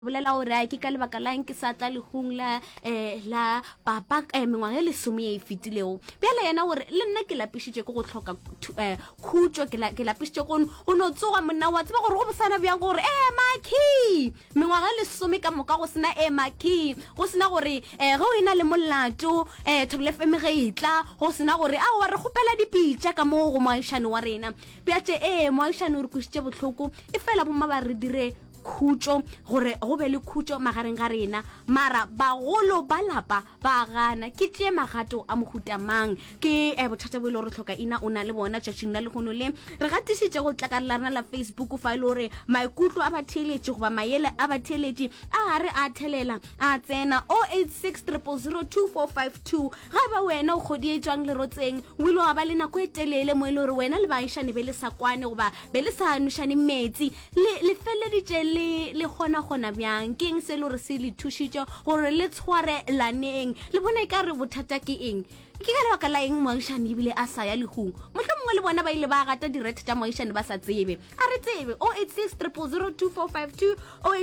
bolela gore a ke ka lebaka la eng ke sa tla lehung la papa mengwaga le 10 e fitilego bjale yena gore le nna ke lapišitše ke go tlhoka khutšo ke lapišitše go no tsoga monna wa tseba gore go bosana bjang gore maki mengwaga le 10 ka moka go sena maki go sena gore ge o ena le molato Thobela FM ge itla go sena gore a wa re gopela dipitša ka mo go moagišane wa rena bjatše moagišane o re kwisitše botlhoko e fela bomma ba re dire khutšo gore go be le khutšo magareng ga rena mara bagolo ba lapa ba gana ke tše magato a mohutamang ke bothata bo ile gore tlhoka ina o na le bona tšatšing la legono le re gatišitše go tla ka larena la Facebook fa ile gore maikutlo a batheletše goba maele a batheletše a re a thelela a tsena 0860002452 ga ba wena o kgodietšwang lerotseng o ile wa ba le nako e telele mo ile gore wena le baišane be le sa kwane goba be le sa nušane metsi le feleditše le gona bjang ke eng se le re se le thušitše gore le tshware laneng le bona ka re bothata ke eng ke ka lebaka la eng moagišane ebile a sa ya lehung mohlomongwe le bona ba ile ba gata direte tša moagišane ba sa tsebe a re tsebe 0860002452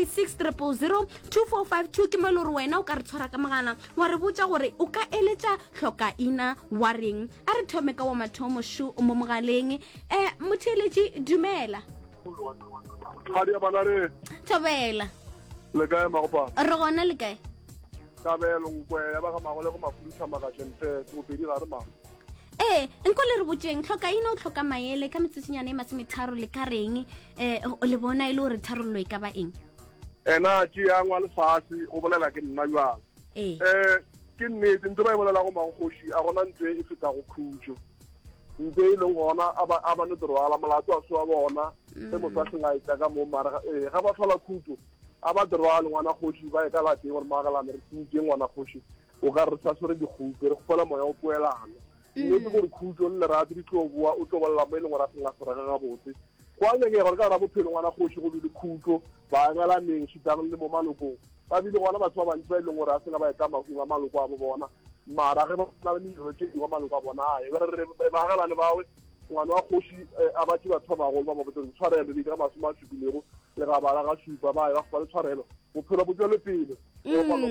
0860002452 ke mo le gore wena o ka re tshwara ka magana wa re botša gore o ka eletša tlhoka ina wa reng a re thome ka wa mathomo shu mo mogaleng motheletši dumela Hadi ya banare. Thobela. Le kae magopa. Re gona le kae? Kabelo ngwe ya ba ga magole go mafudisa magashente go pedi ga re ma. Nko le re botseng tlhoka ina o tlhoka maele ka metsetsinyana e masemetharo le ka reng o le bona ile gore tharollo e ka ba eng? Ena ke ya ngwa le fasi go bolela ke nna jwa. Ke nnete ntse ba bolela go manggoshi a gona ntse e feta go khutjo. Ntse ile ngona aba no drwala malato a swa bona e mo tsa singa ita ka mo mara ga ba thola khutjo aba drwala ngwana khoshi ba e ka la teng gore magala me re tsike ngwana khoshi o ka re sa sore di khutjo re gopola moya o poelana mme ke gore khutjo le rati di tlo bua o tlo bolla mo ile ngwana singa sora ga botse kwa le ke gore ka ra bophelo ngwana khoshi go di khutjo ba ngala neng shitang le mo maloko ba bile gona batho ba bantsi ba ile ngora sena ba eta mafunga maloko a bo bona mara ge ba na le dilo tše dingwe maloko a bona ae re ba galane bawe ngwana wa kgoši a batse batho ba bagolo ba mabotse tshwarelo di ka masome a supilego le ga bala ga supa ba ya go fa le tshwarelo bophelo bo tswele pele